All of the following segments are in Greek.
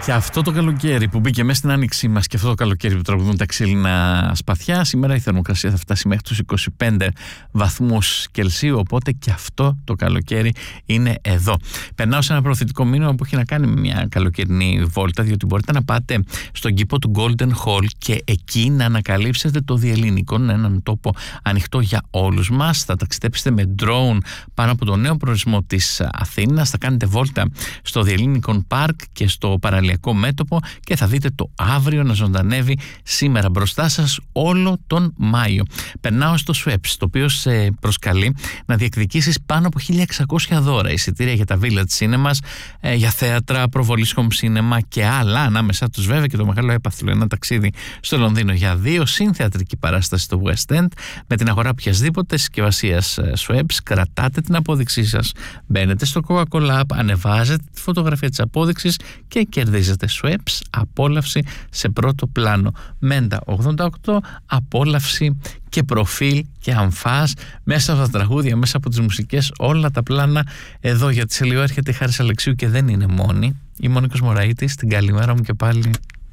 Και αυτό το καλοκαίρι που μπήκε μέσα στην άνοιξή μας και αυτό το καλοκαίρι που τραγουδούν τα ξύλινα σπαθιά, σήμερα η θερμοκρασία θα φτάσει μέχρι τους 25 βαθμούς Κελσίου, οπότε και αυτό το καλοκαίρι είναι εδώ. Περνάω σε ένα προωθητικό μήνυμα που έχει να κάνει με μια καλοκαιρινή βόλτα, διότι μπορείτε να πάτε στον κήπο του Golden Hall και εκεί να ανακαλύψετε το Διελληνικόν, έναν τόπο ανοιχτό για όλους μας. Θα ταξιδέψετε με drone πάνω από τον νέο προορισμό της Αθήνας, θα κάνετε βόλτα στο Διελληνικόν Πάρκ και στο παραλιακό μέτωπο και θα δείτε το αύριο να ζωντανεύει σήμερα μπροστά σας όλο τον Μάιο. Περνάω στο Sweps, το οποίο σε προσκαλεί να διεκδικήσεις πάνω από 1.600 δώρα, εισιτήρια για τα Village Cinemas, για θέατρα, προβολής home cinema και άλλα, ανάμεσα τους βέβαια και το μεγάλο έπαθλο, ένα ταξίδι στο Λονδίνο για 2, συνθεατρική παράσταση στο West End. Με την αγορά οποιασδήποτε συσκευασίας Sweps κρατάτε την απόδειξή σας, μπαίνετε στο Coca-Cola App, ανεβάζετε τη φωτογραφία της απόδειξης και κερδίζετε Sweps, απόλαυση σε πρώτο πλάνο. Μέντα 88, απόλαυση και προφίλ και αμφάς μέσα από τα τραγούδια, μέσα από τις μουσικές, όλα τα πλάνα εδώ. Γιατί σε λίγο έρχεται η Χάρης Αλεξίου και δεν είναι μόνη. Είμαι ο Νίκος Μωραΐτης, την καλημέρα μου και πάλι.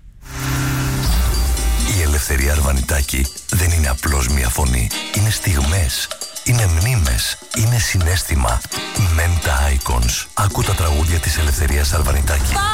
Η Ελευθερία Αρβανιτάκη δεν είναι απλώς μια φωνή. Είναι στιγμές, είναι μνήμες, είναι συναίσθημα. Menta Icons. Άκου τα τραγούδια της Ελευθερίας Αρβανιτάκη.